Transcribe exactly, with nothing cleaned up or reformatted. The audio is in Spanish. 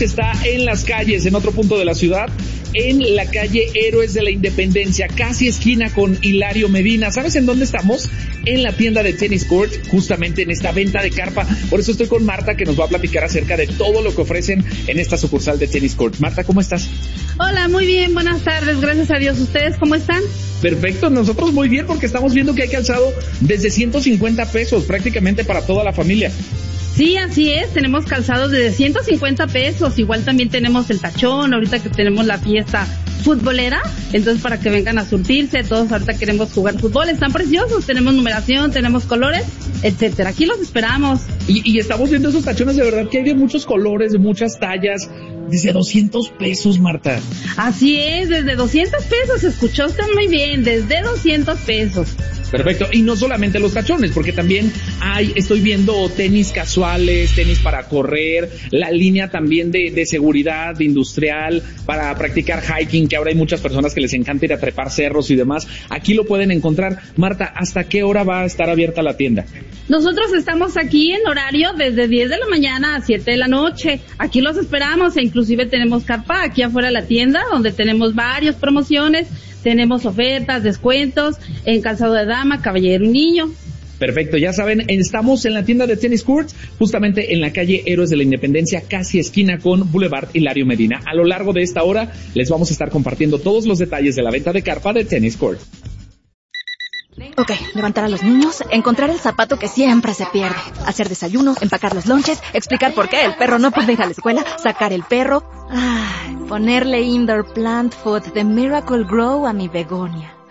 Está en las calles, en otro punto de la ciudad, en la calle Héroes de la Independencia, casi esquina con Hilario Medina. ¿Sabes en dónde estamos? En la tienda de Tennis Court, justamente en esta venta de carpa. Por eso estoy con Marta, que nos va a platicar acerca de todo lo que ofrecen en esta sucursal de Tennis Court. Marta, ¿cómo estás? Hola, muy bien, buenas tardes, gracias a Dios. ¿Ustedes cómo están? Perfecto, nosotros muy bien, porque estamos viendo que hay calzado desde ciento cincuenta pesos, prácticamente para toda la familia. Sí, así es, tenemos calzados de ciento cincuenta pesos, igual también tenemos el tachón, ahorita que tenemos la fiesta futbolera, entonces para que vengan a surtirse, todos ahorita queremos jugar fútbol, están preciosos, tenemos numeración, tenemos colores, etcétera, aquí los esperamos. Y, y estamos viendo esos tachones de verdad que hay de muchos colores, de muchas tallas, desde doscientos pesos, Marta. Así es, desde doscientos pesos, escuchó usted muy bien, desde doscientos pesos. Perfecto, y no solamente los tachones, porque también hay, estoy viendo tenis casuales, tenis para correr, la línea también de, de seguridad, de industrial, para practicar hiking, que ahora hay muchas personas que les encanta ir a trepar cerros y demás. Aquí lo pueden encontrar. Marta, ¿hasta qué hora va a estar abierta la tienda? Nosotros estamos aquí en horario desde diez de la mañana a siete de la noche. Aquí los esperamos e inclusive tenemos carpa aquí afuera de la tienda, donde tenemos varias promociones. Tenemos ofertas, descuentos en calzado de dama, caballero y niño. Perfecto, ya saben, estamos en la tienda de Tennis Court, justamente en la calle Héroes de la Independencia, casi esquina con Boulevard Hilario Medina. A lo largo de esta hora les vamos a estar compartiendo todos los detalles de la venta de carpa de Tennis Court. Ok, levantar a los niños, encontrar el zapato que siempre se pierde, hacer desayunos, empacar los lonches, explicar por qué el perro no puede ir a la escuela, sacar el perro, ay, ponerle indoor plant food de Miracle Grow a mi begonia.